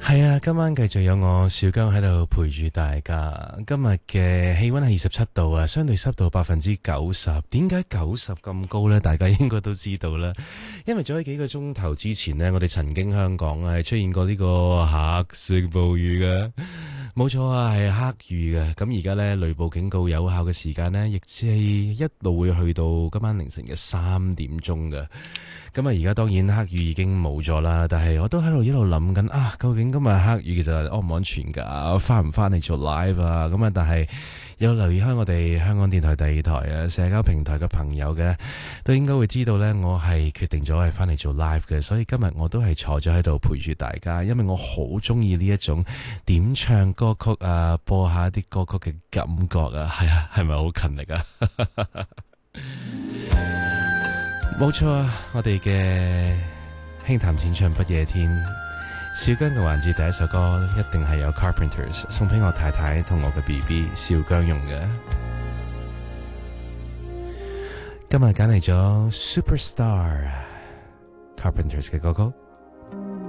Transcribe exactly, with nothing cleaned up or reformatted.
係啊，今晚繼續有我小姜喺度陪住大家。今日嘅氣溫係二十七度啊，相對濕度百分之九十。點解九十咁高呢？大家應該都知道啦。因為早喺幾個鐘頭之前呢，我哋曾經香港係出現過呢個黑色暴雨嘅。冇錯啊，係黑雨嘅。咁而家呢，雷暴警告有效嘅時間呢，亦只係一路會去到今晚凌晨嘅三點鐘嘅。咁啊，而家當然黑雨已經冇咗啦，但係我都喺度一路諗緊啊，究竟今日黑雨其實安唔安全噶？翻唔翻嚟做 live 啊？咁啊，但係有留意開我哋香港電台第二台啊，社交平台嘅朋友嘅，都應該會知道呢，我係決定咗係翻嚟做 live 嘅，所以今日我都係坐咗喺度陪住大家，因為我好中意呢一種點唱歌曲啊，播下啲歌曲嘅感覺啊，係啊，係咪好勤力啊？冇錯啊！我哋嘅輕談淺唱不夜天，小姜嘅環節第一首歌一定係有 Carpenters 送俾我太太同我嘅 B B 小姜用嘅。今日揀嚟咗 Superstar Carpenters 嘅歌曲。